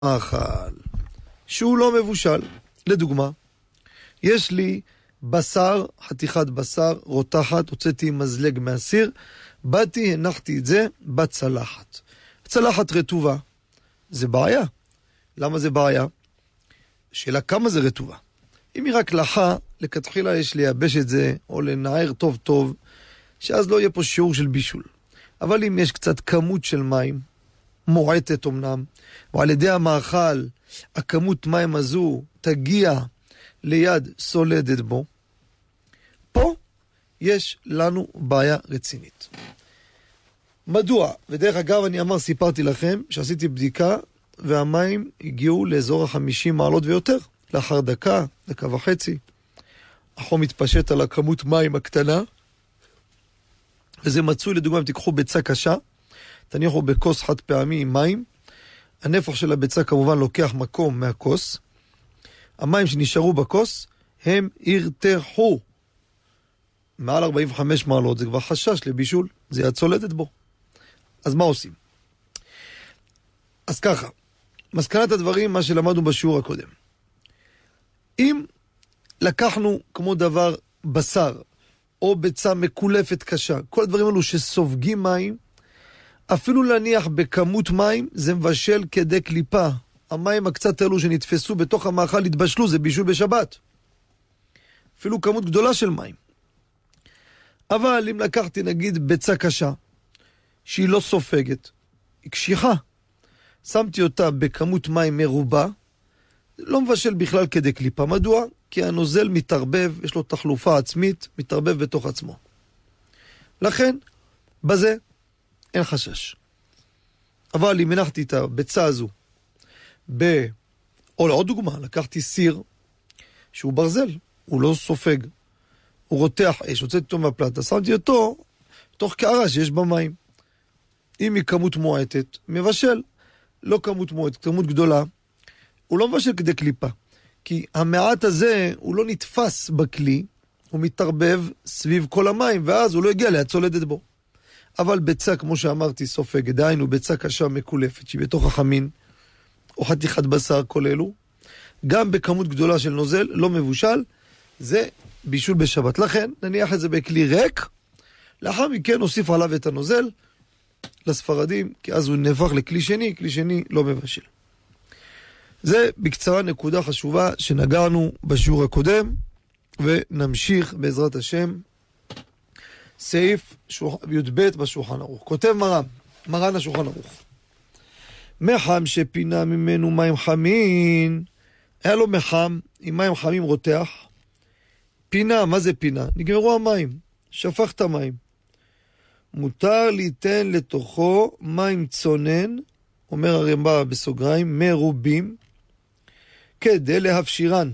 מאכל שהוא לא מבושל. לדוגמה, יש לי בשר, חתיכת בשר רותחת, הוצאתי מזלג מהסיר, באתי, הנחתי את זה בצלחת. צלחת רטובה. זה בעיה. למה זה בעיה? שאלה כמה זה רטובה. אם היא רק לחה, לכתחילה יש לייבש את זה, או לנער טוב טוב, שאז לא יהיה פה שיעור של בישול. אבל אם יש קצת כמות של מים, מועטת אמנם, ועל ידי המאכל, הכמות מים הזו תגיע ליד סולדת בו, פה יש לנו בעיה רצינית. מדוע? ודרך אגב, סיפרתי לכם שעשיתי בדיקה, והמים הגיעו לאזור 50 מעלות ויותר. לאחר דקה, דקה וחצי, החום מתפשט על הכמות מים הקטנה, וזה מצוי, לדוגמה, אם תיקחו ביצה קשה, תניחו בכוס חד פעמי עם מים, הנפח של הביצה כמובן לוקח מקום מהכוס, המים שנשארו בכוס, הם ירתחו מעל 45 מעלות, זה כבר חשש לבישול, זה יד צולדת בו. אז מה עושים? אז ככה, מסקנת הדברים, מה שלמדנו בשיעור הקודם. אם לקחנו כמו דבר בשר, או ביצה מקולפת קשה, כל הדברים האלו שסופגים מים, אפילו להניח בכמות מים, זה מבשל כדי קליפה. המים הקצת האלו שנתפסו בתוך המאכל התבשלו, זה בישול בשבת. אפילו כמות גדולה של מים. אבל אם לקחתי נגיד ביצה קשה, שהיא לא סופגת, היא קשיחה, שמתי אותה בכמות מים מרובה, לא מבשל בכלל כדי קליפה. מדוע? כי הנוזל מתערבב, יש לו תחלופה עצמית, מתערבב בתוך עצמו. לכן, בזה אין חשש. אבל אם הנחתי את הביצה הזו, או לעוד דוגמה, לקחתי סיר, שהוא ברזל, הוא לא סופג, הוא רותח אש, הוצאתי אותו מהפלטה, שמתי אותו תוך קערה שיש בה מים. אם היא כמות מועטת, מבשל. לא כמות מועטת, כמות גדולה, הוא לא מבשל כדי קליפה. כי המעט הזה, הוא לא נתפס בכלי, הוא מתערבב סביב כל המים, ואז הוא לא הגיע ליד צולדת בו. אבל ביצה, כמו שאמרתי, סופגת, דהיינו ביצה קשה מקולפת, שהיא בתוך החמין, או חתיכת בשר כל אלו, גם בכמות גדולה של נוזל, לא מבושל, זה בישול בשבת. לכן, נניח את זה בכלי ריק, לאחר מכן נוסיף עליו את הנוזל, לספרדים, כי אז הוא נהפך לכלי שני, כלי שני לא מבשל. זה בקצרה נקודה חשובה שנגענו בשיעור הקודם, ונמשיך בעזרת השם, סעיף י"ב בשולחן ערוך. כותב מרן השולחן ערוך. מחם שפינה ממנו מים חמים, היה לו מחם עם מים חמים רותח, פינה, מה זה פינה? נגמרו המים, שפך את המים. מותר ליתן לתוכו מים צונן, אומר הרמב"ם בסוגריים, מרובים, כדי להפשירן.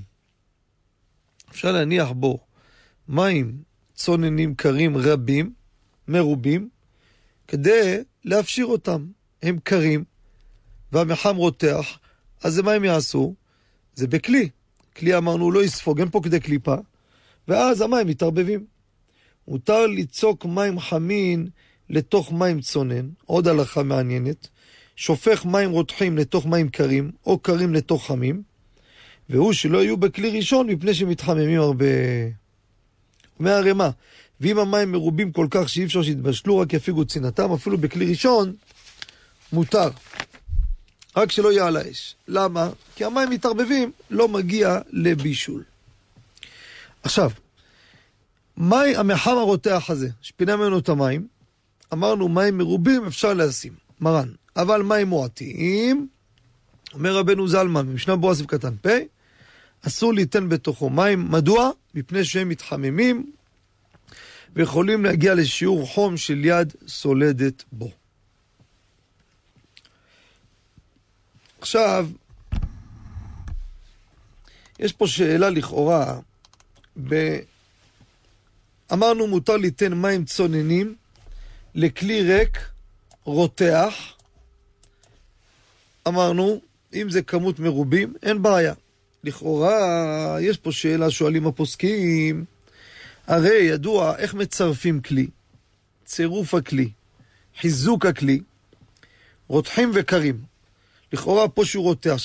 אפשר להניח בו מים צוננים קרים רבים, מרובים, כדי להפשיר אותם. הם קרים, והמחם רותח, אז זה מה הם יעשו? זה בכלי. כלי אמרנו לא יספוג, אין פה כדי קליפה, ואז המים מתערבבים. מותר ליצוק מים חמים לתוך מים צונן, עוד הלכה מעניינת, שופך מים רותחים לתוך מים קרים, או קרים לתוך חמים, והוא שלא יהיו בכלי ראשון מפני שמתחממים הרבה. מהרמה, ואם המים מרובים כל כך שאי אפשר שיתבשלו, רק יפיגו צינתם, אפילו בכלי ראשון, מותר. רק שלא יהיה על האש. למה? כי המים מתערבבים, לא מגיע לבישול. עכשיו, המחם הרותח הזה, שפינה ממנו את המים, אמרנו מים מרובים אפשר לשים, מרן. אבל מים מועטים, אומר רבנו זלמן, במשנה ברורה סעיף קטן פ', אסור ליתן בתוכו מים. מדוע? מפני שהם מתחממים, ויכולים להגיע לשיעור חום של יד סולדת בו. עכשיו, יש פה שאלה לכאורה, אמרנו מותר ליתן מים צוננים לכלי ריק, רותח. אמרנו, אם זה כמות מרובים, אין בעיה. לכאורה, יש פה שאלה, שואלים הפוסקים, הרי ידוע איך מצרפים כלי, צירוף הכלי, חיזוק הכלי, רותחים וקרים. לכאורה פה שהוא רותח.